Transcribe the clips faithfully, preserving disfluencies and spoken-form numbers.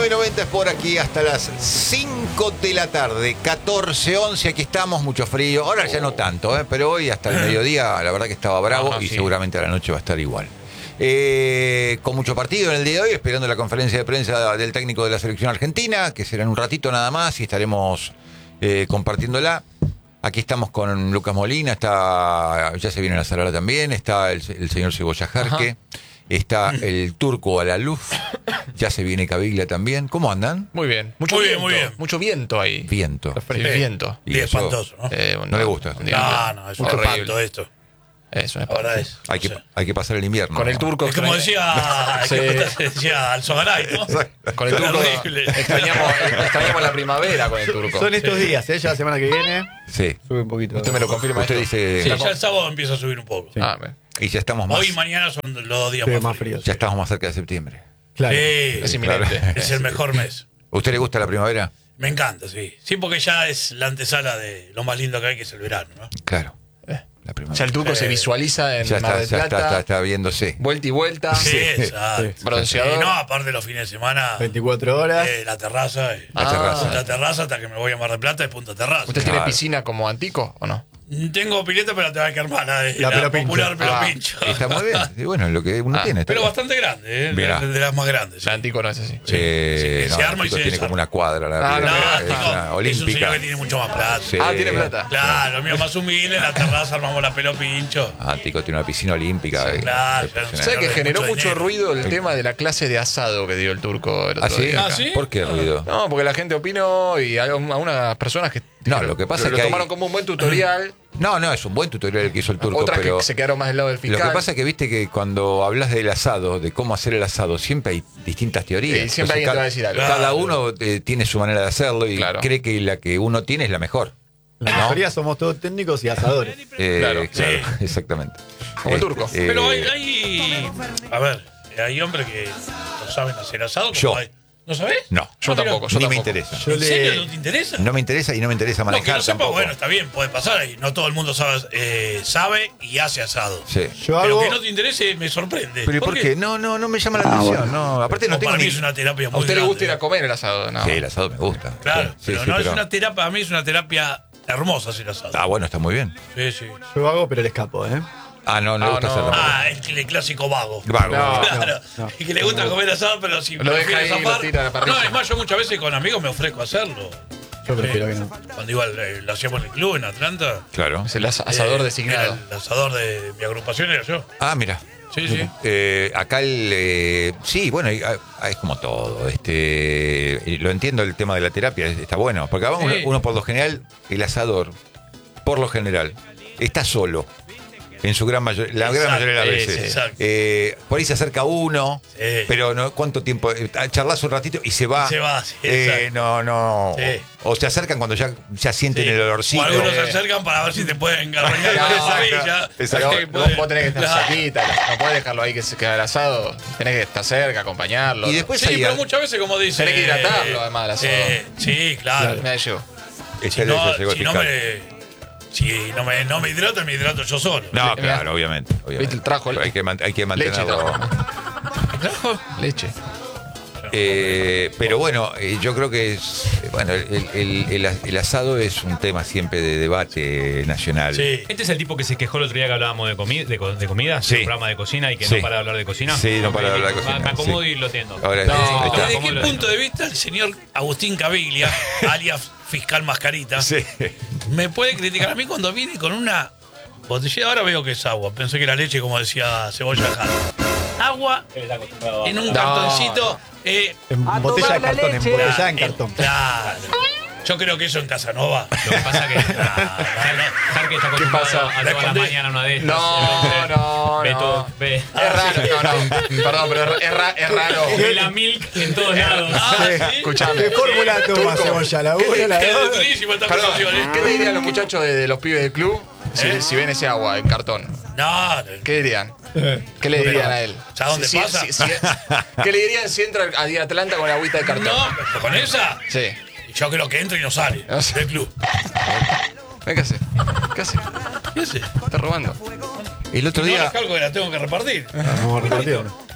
nueve noventa es por aquí hasta las cinco de la tarde, catorce once, aquí estamos, mucho frío. Ahora ya no tanto, ¿eh? Pero hoy hasta el mediodía la verdad que estaba bravo. Ajá, y sí. Seguramente a la noche va a estar igual. Eh, con mucho partido en el día de hoy, esperando la conferencia de prensa del técnico de la selección argentina, que será en un ratito nada más y estaremos eh, compartiéndola. Aquí estamos con Lucas Molina, está ya se viene la Salada también, está el, el señor Cebolla Jarque, está el Turco Alaluf, ya se viene Caviglia también. ¿Cómo andan? Muy bien, mucho muy viento, bien, muy bien. Mucho viento ahí. Viento. Sí, viento. Y es espantoso, ¿no? Eh, no, no le gusta. No, no, es un espanto esto. Eso es. Ahora es. Hay que, hay que pasar el invierno. Con el Turco. Es como decía, sí. decía Alzogaray, ¿no? Con el Turco extrañamos, extrañamos la primavera con el Turco. Son estos días, ¿eh? Ya la semana que viene. Sí. Sube un poquito. Usted me lo confirma. Usted esto? dice. Sí, ya el sábado empieza a subir un poco. Sí. Ah, y ya estamos más. Hoy y mañana son los dos días sí, más, más fríos. fríos. Ya estamos más cerca de septiembre. Claro. Sí, es inminente. Claro. Es el mejor mes. ¿A usted le gusta la primavera? Me encanta, sí. Sí, porque ya es la antesala de lo más lindo que hay, que es el verano, ¿no? Claro. Eh. La primavera. Ya el Turco Eh. se visualiza en Ya Mar está, del ya Plata. está, está, está viéndose. Vuelta y vuelta. Sí, exacto. Sí. Bronceador. Y no, aparte los fines de semana, veinticuatro horas. eh, la terraza. eh. La Ah. terraza. La terraza hasta que me voy a Mar del Plata es punto terraza. ¿Usted Claro. tiene piscina como Antico o no? Tengo pileta, pero te va a quedar mal. La, La la pelo pincho. popular pelo Ah. pincho. Está muy bien. Y bueno, lo que uno Ah, tiene. está Pero bien. bastante grande, ¿eh? Mirá. De, de las más grandes. La Antico no es así. Eh, sí, no, se arma y Chico se tiene desarma. como una cuadra. La Ah, piedra, No, no, es Tico, una es un señor olímpica. que tiene mucho más plata. Sí. Ah, tiene plata. Claro, lo mío más humilde, en la terraza armamos la pelo pincho. Ah, Tico tiene una piscina olímpica. Sí, eh, claro, impresionante. ¿Sabe que Mucho generó mucho dinero. ruido el tema de la clase de asado que dio el Turco el ¿Ah, otro sí? día? Ah, ¿sí? ¿Por qué ruido? No, porque la gente opinó y hay un- algunas personas que No, lo que pasa lo, es lo que hay- tomaron como un buen tutorial, No, no, es un buen tutorial el que hizo el Turco, otras pero que se quedaron más del lado del lo fiscal. que pasa es que viste que cuando hablas del asado, de cómo hacer el asado, siempre hay distintas teorías. Sí, siempre alguien Entonces, te va a decir algo. Cada Claro. uno eh, tiene su manera de hacerlo y Claro. cree que la que uno tiene es la mejor. La ¿no? mayoría somos todos técnicos y asadores. Eh, Claro. claro, Sí. exactamente. Como el Eh, Turco. eh, Pero hay, hay. A ver, hay hombres que no saben hacer asado. como Yo. hay- ¿No sabés? No, Yo Ah, mira. tampoco, yo ni me tampoco. interesa. Yo ¿En serio le- no te interesa? No me interesa y no me interesa No, que manejar no sepa, tampoco. bueno, está bien, puede pasar ahí. No todo el mundo sabe, eh, sabe y hace asado. Sí. Yo Pero hago. que no te interese me sorprende. Pero ¿y por qué? No, no, no me llama la atención. No, aparte no No, tengo para ni. mí es una terapia muy ¿A usted le grande. gusta ir a comer el asado? No. Sí, el asado me gusta. Claro, Sí, pero sí, no es una terapia, para mí es una terapia hermosa hacer asado. Ah, bueno, está muy bien. Sí, sí. Yo hago, pero le escapo, ¿eh? Ah, no, no Ah, le gusta no. hacerlo. Ah, el, el clásico vago. Vago. No. Claro, no, no. y que le gusta comer asado, pero si Lo deja prefiere ahí y lo zafar- tira a la parrilla. No, es más, yo muchas veces con amigos me ofrezco a hacerlo. Yo prefiero Eh, que no. Cuando iba al- eh, lo hacíamos en el club en Atlanta. Claro. Es el as- asador eh, designado. era el asador de mi agrupación era yo. Ah, mira. Sí, sí. Eh, acá el eh, sí, bueno, y, ah, es como todo. Este, y lo entiendo el tema de la terapia, está bueno, porque vamos, Sí. uno por lo general, el asador, por lo general, está solo. En su gran mayoría, la gran Exacto, mayoría de las sí, veces. sí, exacto. Eh, por ahí se acerca uno, Sí. pero no, ¿cuánto tiempo? Eh, charlas un ratito y se va. Y se va, sí, Eh, exacto. no, no. Sí. O, o se acercan cuando ya, ya sienten Sí. el O olorcito. algunos se Eh. acercan para ver si te pueden engarroñar No, con esa exacto, villa. exacto. Pero Sí, vos, puede- vos tenés que estar Claro. cerquita, no podés dejarlo ahí que se quede el asado. Tenés que estar cerca, acompañarlo. Y después Sí, hay pero al- muchas veces, como dice. Tenés que hidratarlo, además, el asado. eh, sí, claro. Me llevo. Este Si es- no, llegó el si no fiscal. me. Si no me, no me hidrato, me hidrato yo solo. No, Le- claro, obviamente. obviamente. ¿Viste el trajo? Pero hay que, man- hay que Leche mantenerlo. trajo. Leche. Eh, pero bueno, eh, yo creo que es, eh, bueno, el, el- el- el asado es un tema siempre de debate nacional. Sí. Este es el tipo que se quejó el otro día que hablábamos de, comi de, co- de comida, Sí. un programa de cocina y que Sí. no para de hablar de cocina. Sí, no para de Ok, hablar de me- cocina, Me acomodo sí. y lo entiendo. Ahora, No. ahí está. ¿Desde ¿Cómo qué lo punto de vista el señor Agustín Caviglia, alias Fiscal Mascarita, Sí. me puede criticar a mí cuando viene con una botella? Ahora veo que es agua. Pensé que era leche, como decía Cebolla Jara. Agua en un No. cartoncito. eh, En botella de cartón, en botella en eh, cartón. Claro. Yo creo que eso en Casanova. Lo que pasa que Jarque está acostumbrado pasa? a La toda la escondí. mañana una de estas. No, entonces, no, ve no. todo, ve, Es raro, no, no. Perdón, pero es, ra- es raro. ve la milk en todos lados. Ah, Sí. ¿sí? Escuchame. ¿Qué fórmula toma Turco. Cebolla? ¿La una, la Qué dos? durísima esta Perdón, conversación, ¿eh? ¿qué te dirían los muchachos de, de los pibes del club si, ¿Eh? si ven ese agua en cartón? No, ¿Qué dirían? ¿Qué le dirían a él? ¿sabes dónde Si- pasa? si- si- ¿Qué le dirían si entra a Día Atlanta con agüita de cartón? no, pero con esa, Sí. yo creo que entra y no sale No sé. del club. ¿Qué hace? ¿Qué hace? ¿Qué hace? Está robando. El otro No día. las cargo que las tengo que repartir. Vamos a repartir.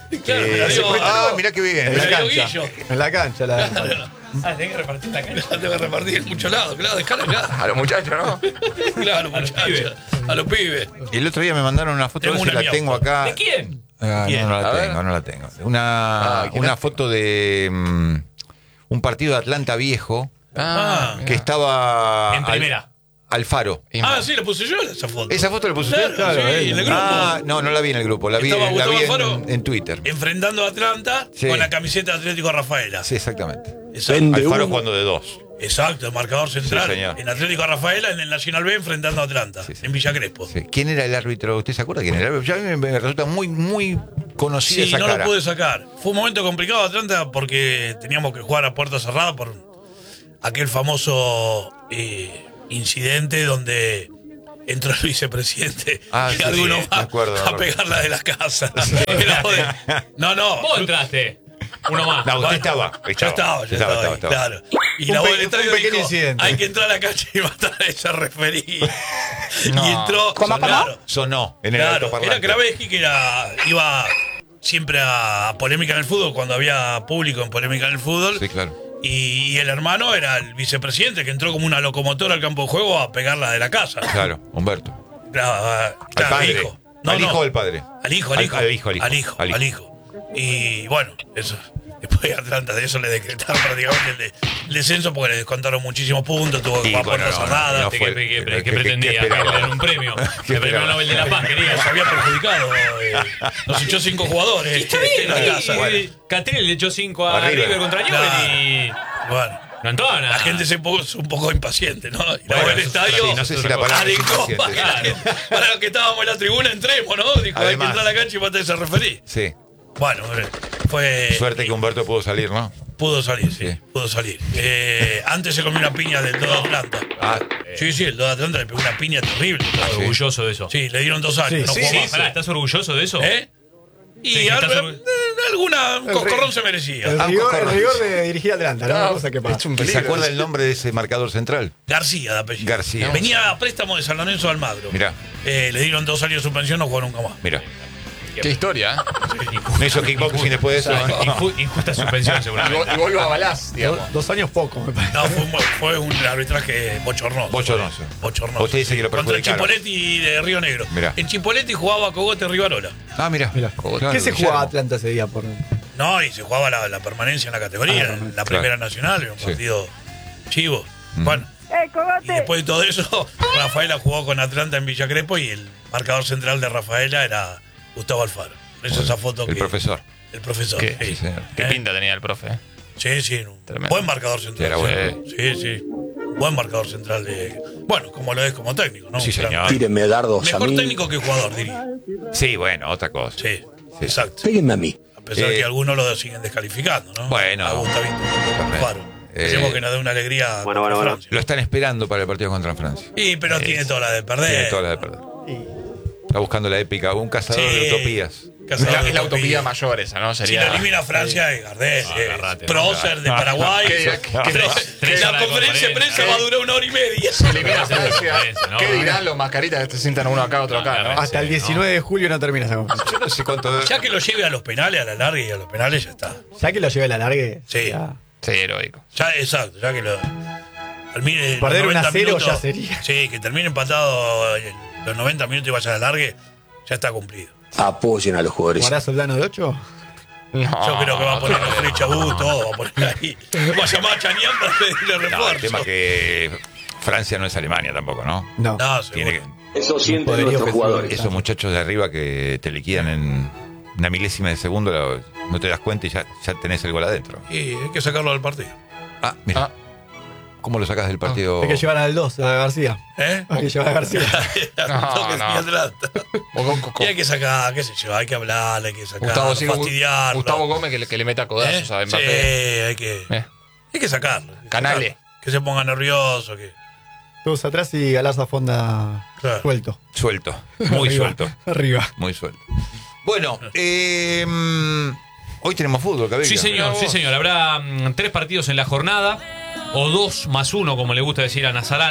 Claro, me la Eh, dio- ah, mirá qué bien. En la Me la dio cancha. Guillo. En la cancha. La... Ah, tenés que repartir la cancha. La tengo que repartir en muchos lados, claro, dejala acá. A los muchachos, ¿no? Claro, muchachos. A los pibes. El otro día me mandaron una foto, Tengo no sé si una la en mi tengo auto. acá. ¿De quién? Ah, ¿Quién? no, no A la ver. tengo, no la tengo. Una, Ah, qué una lástima. foto de mm, un partido de Atlanta viejo Ah, que estaba En al- primera. Alfaro. Ah, sí, la puse yo esa foto. ¿Esa foto la puso usted? Claro, sí, eh. en el grupo. Ah, no, no la vi en el grupo, la vi, ¿Estaba la vi Gustavo Alfaro? en, en Twitter. Enfrentando a Atlanta Sí. con la camiseta de Atlético Rafaela. Sí, exactamente. Exacto, Alfaro jugando de dos. exacto, el marcador central. Sí, señor. En Atlético Rafaela, en el Nacional B, enfrentando a Atlanta. Sí, sí. En Villa Crespo. Sí. ¿Quién era el árbitro? ¿Usted se acuerda quién era el árbitro? Ya a mí me, me resulta muy, muy conocida Sí, esa no cara. lo pude sacar. Fue un momento complicado Atlanta porque teníamos que jugar a puerta cerrada por aquel famoso eh, incidente donde entró el vicepresidente Ah, y sí, alguno sí, va me acuerdo, me a acuerdo. pegarla de la casa. Era de- no, no. Vos entraste. Uno más. No, usted Bueno, estaba. Ya estaba, ya estaba, ahí, claro. Y Un la voz pe- del estadio un pequeño dijo, incidente. hay que entrar a la cancha y matar a ese referí. No. Y entró, ¿Cómo, cómo? claro, Sonó en el claro, altoparlante. era Kraveski que era, iba siempre a polémica en el fútbol, cuando había público en polémica en el fútbol. Sí, claro. Y, y el hermano era el vicepresidente que entró como una locomotora al campo de juego a pegarla de la casa. Claro, Humberto. Claro, Al claro, padre. hijo. ¿Al hijo o al padre? Al hijo, al Al- hijo. al hijo, al hijo. Al hijo, Al hijo. al hijo. Y bueno, eso. Después de Atlanta, de eso le decretaron prácticamente el, de- el descenso porque le descontaron muchísimos puntos, tuvo que Y jugar bueno, puertas no, cerradas. no ¿Qué, fue- qué- qué- ¿qué- qué qué- pretendía? qué esperaba? ¿Ganar un premio? ¿Qué El premio esperaba? Nobel de la Paz, quería. Se había perjudicado. eh, nos echó cinco jugadores Está este, bien, en la ahí, casa. eh, Catriel le echó cinco a, A River. River contra Newell Claro. y Bueno, no entró nada. la gente se puso un poco impaciente, ¿no? Y la Bueno, voz del eso- estadio. Sí, no sé si la palabra es arengó suficiente. para, Claro. para los que estábamos en la tribuna, entremos, ¿no? Dijo, hay que Además. entrar a la cancha y matar a ese referí. Sí. Bueno, hombre, fue. Suerte que Humberto pudo salir, ¿no? Pudo salir, sí, Sí. pudo salir. Eh, antes se comió una piña del dos de Atlanta. Ah, Sí, sí, el dos de Atlanta le pegó una piña terrible. Estás orgulloso de eso. Sí, le dieron dos años, Sí, no sí, jugó Sí, más. pará, ¿estás orgulloso de eso? ¿Eh? Y Sí, al- estás eh, orgu- alguna un coscorrón se merecía. El Ah, rigor, el Cocorro. rigor de dirigir a Atlanta, ¿no? Una cosa que pasa. Es un ¿y ¿se peligro. acuerda el nombre de ese marcador central? García de apellido. García. Venía a préstamo de San Lorenzo de Almagro. Mirá. Eh, le dieron dos años de suspensión, no jugó nunca más. Mira. Qué historia, ¿eh? No hizo kickboxing después de eso. Ah, ¿no? inju- injusta suspensión, Y vos, seguramente. y vos lo avalás, digamos. Dos, dos años poco, me parece. No, fue, un- fue un arbitraje bochornoso. Bochornoso. Bochornoso. Usted dice que lo Contra perjudicaron. Chipoletti de Río Negro. Mirá. En Chipoletti jugaba Cogote Rivarola. Ah, mira. Mirá. ¿Qué se jugaba Atlanta ese día? Por... No, y se jugaba la, la permanencia en la categoría, Ah, en la primera nacional, en un Sí. partido chivo. Bueno, y después de todo eso, Rafaela jugó con Atlanta en Villa Crespo y el marcador central de Rafaela era Gustavo Alfaro. Esa es esa foto El que. profesor. El profesor. ¿Qué? sí. Sí, señor. Qué ¿Eh? pinta tenía el profe, ¿eh? Sí, sí, un Tremendo. buen marcador central. Era bueno. Sí, sí. Buen marcador central de. Bueno, como lo es como técnico, ¿no? Sí, Un gran- señor. Tírenme dardos a Mejor mí. técnico que jugador, diría. Sí, bueno, otra cosa. Sí, exacto. Péguenme a mí. A pesar Eh, que algunos lo siguen descalificando, ¿no? Bueno. A Gustavito Alfaro. Eh, Decimos que nos dé una alegría. Bueno, bueno, a bueno. Francia. Lo están esperando para el partido contra Francia. Sí, pero tiene toda la de perder. Tiene toda la de perder. Está buscando la épica, un cazador Sí. de utopías. Es Cazador la, de es la utopía mayor esa, ¿no? Si Sería. lo elimina Francia, es Gardel, Ah, es agarrate, Prócer de Paraguay. ¿Qué- qué- Pero tres la horas de conferencia de prensa conferencia. va a durar una hora y media. Elimina Francia. ¿no? ¿Qué dirán los mascaritas que se sientan uno acá, otro acá, ¿no? Hasta el Sí, diecinueve de julio no termina esa cosa. Yo no sé cuánto. Ya que lo lleve a los penales, a la larga y a los penales, ya está. Ya que lo lleve a la largue. Sí. ya. Sí, heroico. Ya, exacto, ya que lo. Termine los Perder un a noventa cero minutos, ya sería. Sí, que termine empatado en los noventa minutos y vaya a la largue, ya está cumplido. Apoyen a los jugadores. ¿Jugará Soldano de ocho? Yo creo que va a poner los flecha U, todo va a poner ahí. Va a llamar a Chanián para pedirle No, el refuerzo. tema es que Francia no es Alemania tampoco, ¿no? No. No, Tiene seguro. que, Eso sienten Poderío nuestros ofensivo. jugadores. esos muchachos de arriba que te liquidan en una milésima de segundo, lo- no te das cuenta y ya, ya tenés el gol adentro. Y hay que sacarlo del partido. Ah, mira. Ah. ¿Cómo lo sacás del partido? Hay que llevar al dos, a García. ¿Eh? Hay que llevar a García. No, Toques no. ni Atlanta. O con- con- Y hay que sacar, qué sé yo, hay que hablar, hay que sacar, Gustavo, sí, fastidiarlo. Gustavo Gómez que le, que le meta ¿Eh? codazos a Sí, Mbappé. hay que, Eh. hay que sacarlo. hay que Canale. sacarlo. Que se ponga nervioso, que. Todos atrás y Galarza Fonda Claro. suelto. Suelto, muy Arriba, suelto, Arriba. muy suelto. Bueno, eh, mm, hoy tenemos fútbol, Cabello. Sí, señor, sí, señor. Habrá mm, tres partidos en la jornada, o dos más uno, como le gusta decir a Nazarala.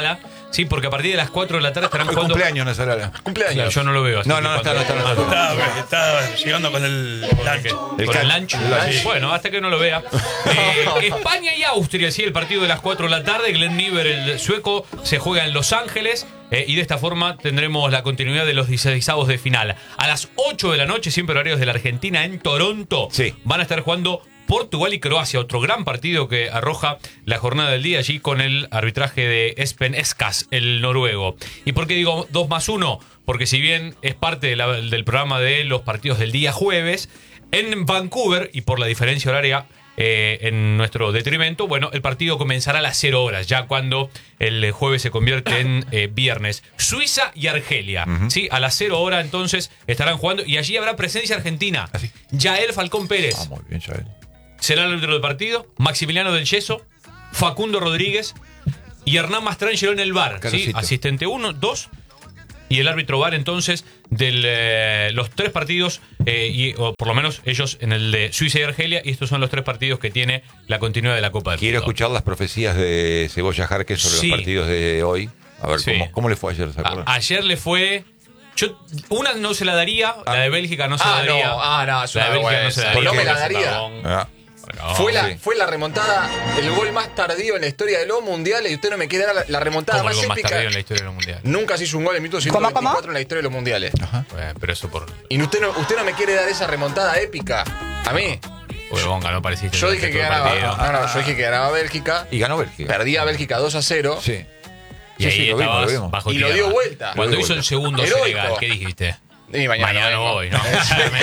Sí, porque a partir de las cuatro de la tarde estarán El jugando. cumpleaños no será. Cumpleaños. Claro, yo no lo veo. así No, que no, no está, no cuando- está, no está. Está, está llegando con el lunch. ¿El El ¿Con el can- lunch? el lunch. Sí. Bueno, hasta que no lo vea. Eh, España y Austria, sí, el partido de las cuatro de la tarde. Glenn Niver, el sueco, se juega en Los Ángeles. Eh, y de esta forma tendremos la continuidad de los dieciseisavos de final. A las ocho de la noche, siempre horarios de la Argentina, en Toronto, Sí. van a estar jugando Portugal y Croacia. Otro gran partido que arroja la jornada del día allí con el arbitraje de Espen Eskas, el noruego. ¿Y por qué digo dos más uno? Porque si bien es parte de la- del programa de los partidos del día jueves, en Vancouver, y por la diferencia horaria eh, en nuestro detrimento, bueno, el partido comenzará a las cero horas, ya cuando el jueves se convierte en eh, viernes. Suiza y Argelia, ¿sí? A las cero horas entonces estarán jugando y allí habrá presencia argentina. ¿Ah, sí? Yael Falcón Pérez Ah, muy bien, Yael. será el árbitro del partido, Maximiliano del Yeso, Facundo Rodríguez y Hernán Mastrangelo en el V A R, ¿sí? Carlosito. Asistente uno, dos. Y el árbitro V A R entonces de eh, los tres partidos, eh, y, o por lo menos ellos en el de Suiza y Argelia, y estos son los tres partidos que tiene la continuidad de la Copa del Quiero Mundo. escuchar las profecías de Cebolla Jarque sobre Sí. los partidos de hoy. A ver, Sí. ¿cómo, cómo le fue ayer? ¿Se acuerdan? A- ayer le fue... Yo, una no se la daría, la de Bélgica no se Ah, la daría. no, ah, no, es la de una Bélgica no se la vergüenza. daría. No me la porque es un daría. cagón. Ah, Bueno, Fue la, sí. fue la remontada, el gol más tardío en la historia de los mundiales y usted no me quiere dar la, la remontada ¿Cómo más el gol más épica. tardío en la historia de los mundiales? Nunca se hizo un gol en minuto ciento veinticuatro en la historia de los mundiales. Bueno, pero eso por... Y usted no, usted no me quiere dar esa remontada épica. A mí. Huevón, ganó pareciste. Yo dije que ganaba. Partido. No, no, yo dije que ganaba Bélgica. y ganó Bélgica. Perdía Bélgica dos a cero. Sí. Y Sí, ahí sí, lo vimos, estabas lo vimos. bajo Y lo tierra. dio vuelta. Cuando Lo dio hizo el vuelta. segundo Heroico. Senegal, ¿qué dijiste? Y mañana, Mañana vengo. no voy, ¿no?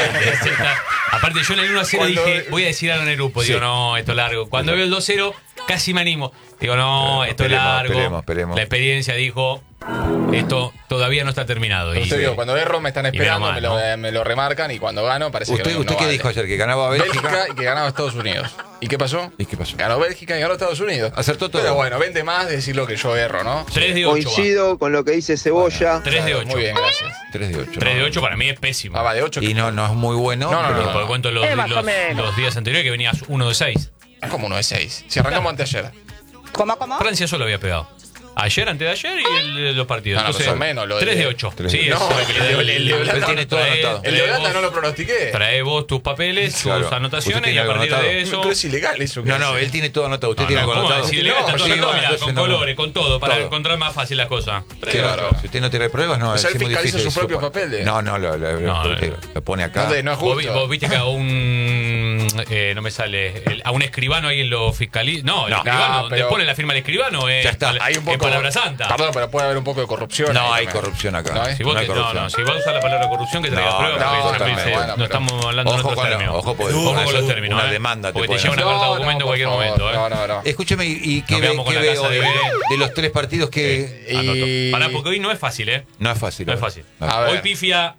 Aparte, yo en el uno a cero Cuando- dije, voy a decir algo en el grupo. Digo, Sí. no, esto es largo. Cuando veo el dos cero, casi me animo. Digo, no, Pero esto es esperemos, largo. esperemos, esperemos. La experiencia dijo, esto todavía no está terminado. Pero Y, usted digo, cuando erro me están Y menos esperando, mal, me, lo, ¿no? eh, me lo remarcan y cuando gano parece ¿Usted, que no, usted no qué vale. dijo ayer? ¿Que ganaba Bélgica? Bélgica y que ganaba Estados Unidos. ¿Y qué pasó? ¿Y qué pasó? Ganó Bélgica y ganó Estados Unidos. Acertó todo. Pero bueno, vende más decir lo que yo erro, ¿no? tres de ocho. Coincido con lo que dice Cebolla. tres de ocho. Muy bien, gracias. tres de ocho. tres de ocho para mí es pésimo. Ah, va, de ocho. Y no, no es muy bueno. No, no, pero- no, Porque cuento los, Eh, más los- o menos. los días anteriores que venías uno de seis. Como uno de seis. Si arrancamos anteayer. ¿Cómo, cómo? Francia solo había pegado. Ayer, antes de ayer y el- los partidos. No, no, Entonces, son menos, lo de- tres de ocho. tres Sí, de es ocho. No, el, el de- el de Holanda- Él tiene todo trae- anotado. El de trae Holanda vos- no lo pronostiqué. Trae vos tus papeles, tus Claro. anotaciones Usted y tiene a algo partir anotado. de eso. Pero es ilegal eso. que No, no, hace. él tiene todo anotado. ¿Usted No, tiene no, algo ¿cómo anotado? decirle? No, Está todo sí, anotado, bueno, mirá, entonces con no. colores, con todo, para Todo. encontrar más fácil las cosas. Qué bárbaro. Si usted no tiene pruebas, no O sea, es él muy fiscaliza difícil sus propios supo- papeles. No, no, lo, lo- No, lo- no. lo pone acá. No, de- no es Vos, vi- justo. vos viste que a un. eh, no me sale. el- a un escribano alguien lo fiscaliza. No, el No. escribano, No, donde pero- pone la firma del escribano es, Ya está. Hay un poco. es palabra santa. Perdón, pero puede haber un poco de corrupción. No ahí hay también. corrupción acá. ¿No hay? Si vos No hay te- no, corrupción. no, si vas a usar la palabra corrupción, que traigas No, pruebas, no, porque siempre totalmente. se- Bueno, no pero- estamos hablando en Ojo otros con la- términos. ojo, porque Ojo una- con los términos. una eh. demanda te Porque te pueden llevan a hacer. carta de No, documento en no, cualquier por momento. favor. eh. No, no, no. Escúcheme, ¿y y qué Nos ve, quedamos con qué la veo casa de de, Belén. de los tres partidos que Y- Pará, porque hoy no es fácil, ¿eh? no es fácil? No a es ver. fácil. A ver. A ver. Hoy pifia.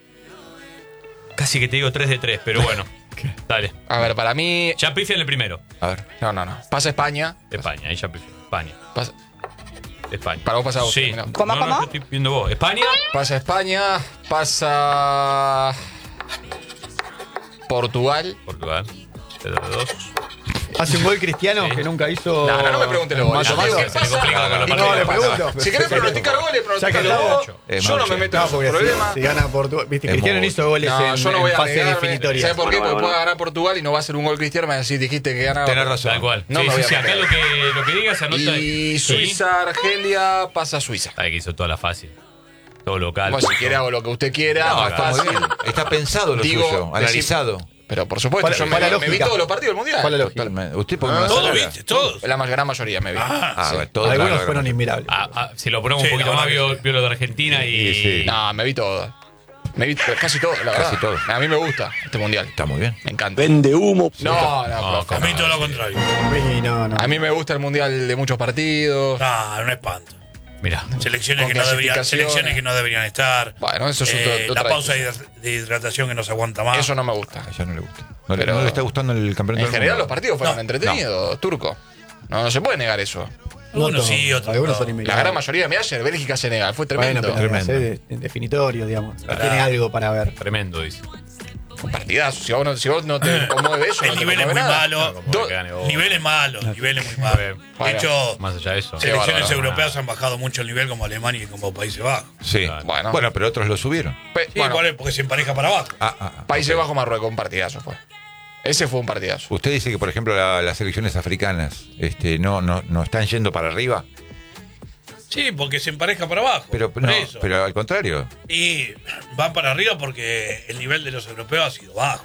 Casi que te digo tres de tres, pero bueno. Dale. A ver, para mí. Ya pifia en el primero. A ver. No, no, no. Pasa España. España, ahí ya pifia. España. Pasa, España. Para vos pasa vos, Sí. termina. ¿Cómo, No, no, cómo? yo estoy viendo vos. España. pasa España. Pasa. Portugal. Portugal. cero de dos. Hace un gol Cristiano Sí. que nunca hizo. No, no, no me pregunte los goles. Mato, Yo mato. digo, Se le complica con los No, partidos. le pregunto. Si querés pronosticar goles, pronosticalo Ya que vos. estamos. Yo Es no me mucho. meto en No, sus porque problemas. si, si gana Portugal. Viste, Es Cristiano no muy- hizo goles No, en, yo no en voy a fase negarme. definitoria. ¿Sabes por qué? Bueno, Porque bueno, puede ganar Portugal y no va a ser un gol Cristiano. Me va a decir, dijiste que ganaba. Tenés razón. Tal cual. No sí, me sí, voy a sí, acá meter. lo que, lo que digas anota. Y Sí. Suiza, Argelia, pasa Suiza. Ay, que hizo toda la fácil. Todo local. Bueno, si quiere hago lo que usted quiera, No, más está muy fácil. bien. Está pensado lo Digo, suyo, decir- analizado. Pero por supuesto, ¿Cuál- yo me, cuál la me vi lógica? todos los partidos del Mundial. ¿Cuál es la lógica? Totalmente. ¿Usted por qué Ah, no Todos, sabe? ¿viste? Todos. La más gran mayoría me vi. Ah, Sí. bueno, todo Algunos claro, fueron claro. inmirables. Ah, ah, si lo ponemos Sí, un poquito la más, verdad vio, vio lo de Argentina y. Sí, sí. No, me vi todo. Me vi casi todo, la verdad. Casi todo. A mí me gusta este Mundial. Está muy bien. Me encanta. Vende humo. No, no, No, profe. A mí todo lo contrario. Sí, no, no. A mí me gusta el Mundial de muchos partidos. No, no espanto. Mira. Selecciones Con que, no deberían, clasificaciones. selecciones que no deberían estar. Bueno, eso es Eh, otro- otra la pausa discusión. de de hidratación que no se aguanta más. Eso no me gusta. A ella no le gusta. No, le- Pero- no le está gustando el campeonato En del general los mundo. partidos fueron No, entretenidos, turco. No, no se puede negar eso. Uno No, sí, otro algunos no. son La inmirables. gran mayoría, mira ayer, Bélgica-Senegal, fue Bueno, tremendo. pero Tremendo. es de- en definitorio, digamos. Tiene algo para ver. Tremendo, dice. Un partidazo. Si vos no, si vos no te conmueve eso, El no te nivel es conmueve muy nada. malo. como Do- que gane vos. Niveles malos, niveles muy malos. De Bueno, hecho, Más allá de eso. selecciones bárbaro. europeas han bajado mucho el nivel como Alemania y como Países Bajos. Sí. Bueno. Bueno. pero otros lo subieron. Pe- Sí, bueno, ¿cuál es? Porque se empareja para abajo. Ah, ah, ah. Países Bajos, Marruecos, un partidazo fue. Ese fue un partidazo. Usted dice que, por ejemplo, la- las selecciones africanas este, no, no, no están yendo para arriba, Sí, porque se empareja para abajo. pero, por no, eso. pero al contrario. Y van para arriba porque el nivel de los europeos ha sido bajo.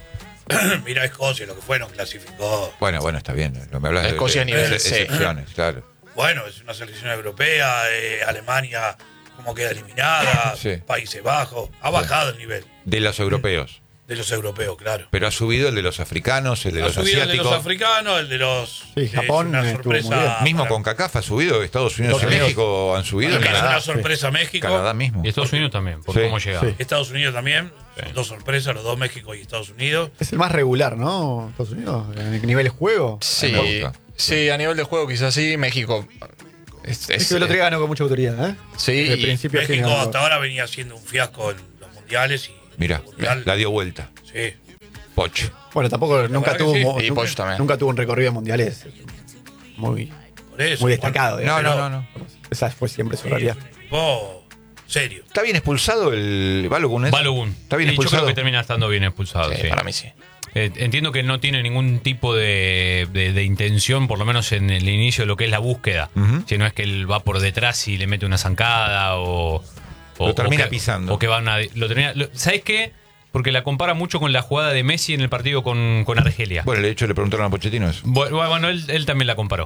Mira Escocia, lo que fue, no clasificó. Bueno, bueno, está bien. No me hablas de- Escocia de, nivel de C. excepciones, claro. Bueno, es una selección europea, eh, Alemania como queda eliminada, Sí. Países Bajos, ha bajado el nivel De los europeos. de los europeos, claro. Pero ha subido el de los africanos, el de Ha los subido el de asiáticos. los africanos, el de los... Sí, es Japón una estuvo muy sorpresa bien. Mismo para- con CACAF ha subido, Estados Unidos y Estados Unidos. México han subido. para mí es Canadá, una sorpresa México. Canadá mismo. Y Estados Unidos también, por Sí, cómo llega. sí. Estados Unidos también, Sí. dos sorpresas, los dos México y Estados Unidos. Es el más regular, ¿no? Estados Unidos, en el nivel de juego. Sí, me gusta. sí, a nivel de juego quizás sí. México. Es, Es es- que el otro día ganó con mucha autoridad, ¿eh? Sí, Desde y principio a fin México ganó. hasta ahora venía siendo un fiasco en los mundiales y Mira, el mundial, la dio vuelta. sí. Poch. Bueno, tampoco nunca verdad que tuvo, sí. mo- Y nunca, Poch también. nunca tuvo un recorrido en mundiales muy, Por eso, muy destacado. No, ¿eh? no, no, no. Esa fue siempre su Sí, realidad. es un equipo serio. ¿Está bien expulsado el Balogun? ¿es? Balogun. ¿Está bien Sí, yo expulsado? creo que termina estando bien expulsado. sí, sí. para mí sí. Eh, entiendo que no tiene ningún tipo de, de- de intención, por lo menos en el inicio de lo que es la búsqueda. Ujú. Si no es que él va por detrás y le mete una zancada o. o- Lo termina o que- pisando. O que van a. Lo termina, lo- ¿Sabes qué? Porque la compara mucho con la jugada de Messi en el partido con, con Argelia. Bueno, de hecho le preguntaron a Pochettino eso. Bueno, bueno, él, él también la comparó.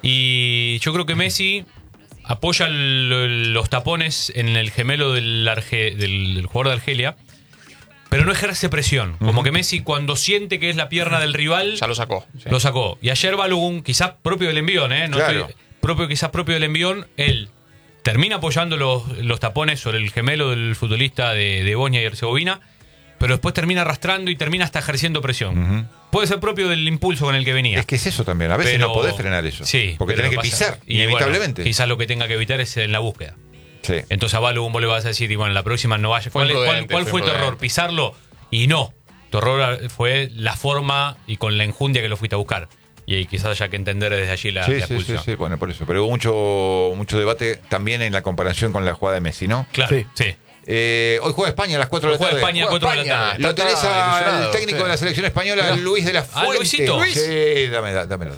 Y yo creo que Messi apoya el- los tapones en el gemelo del, Arge- del, del jugador de Argelia, pero no ejerce presión. Como que Messi, cuando siente que es la pierna del rival, Ya lo sacó. sí. lo sacó. Y ayer Balogun, quizás propio del envión, ¿eh? No Claro. estoy- propio, quizás propio del envión, él termina apoyando los, los tapones sobre el gemelo del futbolista de, de Bosnia y Herzegovina, pero después termina arrastrando y termina hasta ejerciendo presión. Ujú. Puede ser propio del impulso con el que venía. Es que es eso también. A veces Pero- no podés frenar eso. Sí. Porque pero tenés que pasa- pisar, y inevitablemente. bueno, quizás lo que tenga que evitar es en la búsqueda. Sí. Entonces a Balogun vos le vas a decir, y bueno, la próxima no vaya. Fue ¿Cuál, cuál- imprudente, cuál fue fue tu error? imprudente. ¿Pisarlo? Y no. Tu error fue la forma y con la enjundia que lo fuiste a buscar. Y ahí quizás haya que entender desde allí la, Sí, la sí, sí, expulsión. sí, bueno, por eso. Pero hubo mucho, mucho debate también en la comparación con la jugada de Messi, ¿no? Claro, Sí. sí. Eh, hoy juega España a las cuatro de la Juega tarde. España a Juega cuatro de la España. tarde. Lo Está tenés al ilusionado, técnico sí. de la selección española, Mirá. Luis de la Ah, Fuente. Luisito. Luis. Sí, dámela, dámela.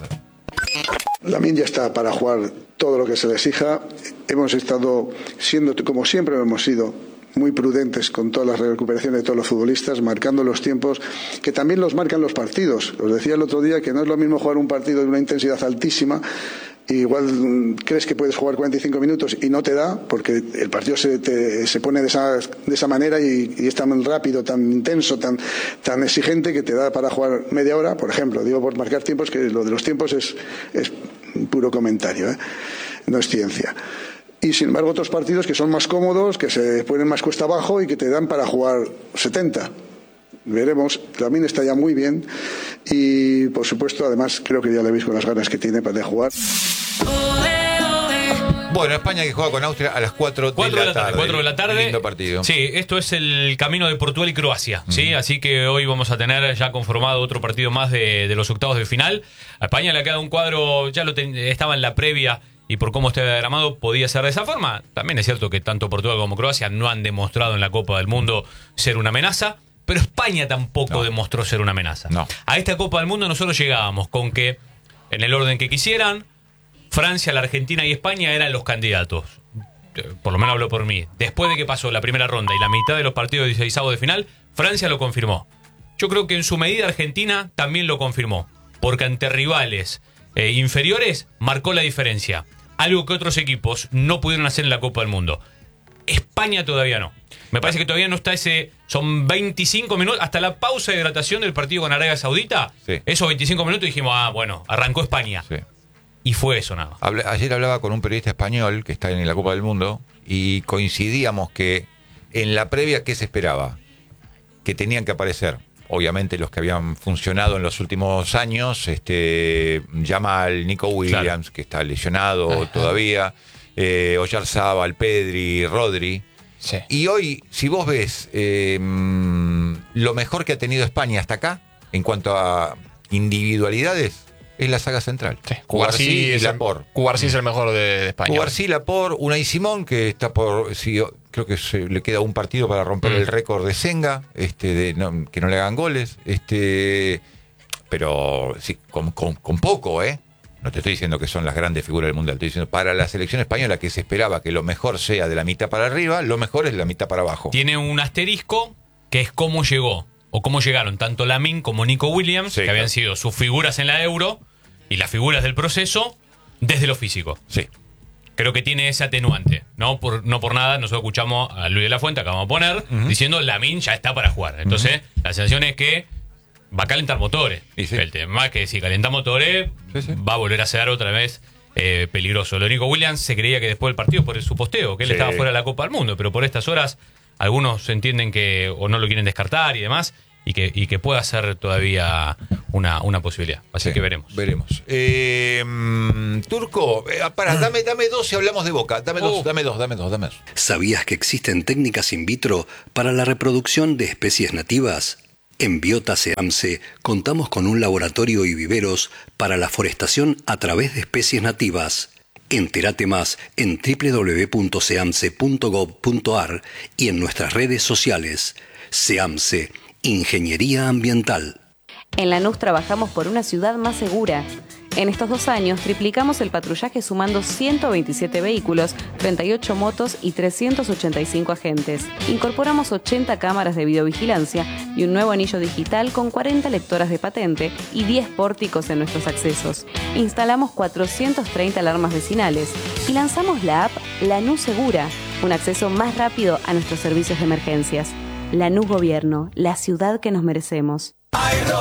Lamine ya está para jugar todo lo que se le exija. Hemos estado siendo, como siempre lo hemos sido, muy prudentes con todas las recuperaciones de todos los futbolistas, marcando los tiempos, que también los marcan los partidos. Os decía el otro día que no es lo mismo jugar un partido de una intensidad altísima. Y igual mm, crees que puedes jugar cuarenta y cinco minutos y no te da, porque el partido se, te- se pone de esa, de esa manera y, y es tan rápido, tan intenso, tan, tan exigente que te da para jugar media hora, por ejemplo. Digo por marcar tiempos, que lo de los tiempos es, es puro comentario, ¿eh? No es ciencia. Y sin embargo otros partidos que son más cómodos, que se ponen más cuesta abajo y que te dan para jugar setenta. Veremos, también está ya muy bien y por supuesto además creo que ya le veis con las ganas que tiene para jugar. Bueno, España que juega con Austria a las cuatro cuatro de la tarde. cuatro de la tarde. Lindo partido. Sí, esto es el camino de Portugal y Croacia. ¿Sí? Así que hoy vamos a tener ya conformado otro partido más de, de los octavos de final. A España le ha quedado un cuadro, ya lo ten- estaba en la previa y por cómo está diagramado podía ser de esa forma. También es cierto que tanto Portugal como Croacia no han demostrado en la Copa del Mundo ser una amenaza. Pero España tampoco No. demostró ser una amenaza. No. A esta Copa del Mundo nosotros llegábamos con que, en el orden que quisieran, Francia, la Argentina y España eran los candidatos. Por lo menos hablo por mí. Después de que pasó la primera ronda y la mitad de los partidos de dieciseisavos de final, Francia lo confirmó. Yo creo que en su medida Argentina también lo confirmó. Porque ante rivales eh, inferiores marcó la diferencia. Algo que otros equipos no pudieron hacer en la Copa del Mundo. España todavía no. Me parece que todavía no está ese... Son veinticinco minutos, hasta la pausa de hidratación del partido con Arabia Saudita. Sí. Esos veinticinco minutos dijimos, ah, bueno, arrancó España. Sí. Y fue eso nada más. Habla- ayer hablaba con un periodista español que está en la Copa del Mundo y coincidíamos que en la previa, ¿qué se esperaba? Que tenían que aparecer, obviamente, los que habían funcionado en los últimos años, este Yamal, Nico Williams, Claro. que está lesionado todavía, eh, Oyarzábal, Pedri, Rodri. Sí. Y hoy, si vos ves eh, mm, lo mejor que ha tenido España hasta acá, en cuanto a individualidades, es la saga central. Sí. Cubarsí y es Laporte. El, Cubarsí es el mejor de, de España. Cubarsí, Laporte, Unai Simón, que está por... Sí, creo que se, le queda un partido para romper mm. el récord de Senga, este, de, no, que no le hagan goles. Este, pero sí, con, con, con poco, ¿eh? No te estoy diciendo que son las grandes figuras del mundial, estoy diciendo para la selección española, que se esperaba que lo mejor sea de la mitad para arriba, lo mejor es de la mitad para abajo. Tiene un asterisco que es cómo llegó, o cómo llegaron tanto Lamine como Nico Williams, sí, que claro. habían sido sus figuras en la Euro y las figuras del proceso desde lo físico. Sí. Creo que tiene ese atenuante. No por, no por nada, nosotros escuchamos a Luis de la Fuente, acabamos de poner, uh-huh. diciendo Lamine ya está para jugar. Entonces, uh-huh. la sensación es que va a calentar motores. Sí. El tema es que si calienta motores, sí, sí. va a volver a ser otra vez eh, peligroso. Lo único, Williams se creía que después del partido, por su posteo, que él sí. estaba fuera de la Copa del Mundo, pero por estas horas algunos entienden que o no lo quieren descartar y demás, y que, y que pueda ser todavía una, una posibilidad. Así sí, que veremos. Veremos. Eh, Turco, eh, para, dame, dame dos si hablamos de Boca. Dame dos, uh. dame dos, dame dos, dame dos. ¿Sabías que existen técnicas in vitro para la reproducción de especies nativas? En Biota SEAMSE contamos con un laboratorio y viveros para la forestación a través de especies nativas. Entérate más en doble u doble u doble u punto seamse punto gov punto ar y en nuestras redes sociales. SEAMSE, Ingeniería Ambiental. En Lanús trabajamos por una ciudad más segura. En estos dos años triplicamos el patrullaje sumando ciento veintisiete vehículos, treinta y ocho motos y trescientos ochenta y cinco agentes. Incorporamos ochenta cámaras de videovigilancia y un nuevo anillo digital con cuarenta lectoras de patente y diez pórticos en nuestros accesos. Instalamos cuatrocientas treinta alarmas vecinales y lanzamos la app Lanús Segura, un acceso más rápido a nuestros servicios de emergencias. Lanús Gobierno, la ciudad que nos merecemos.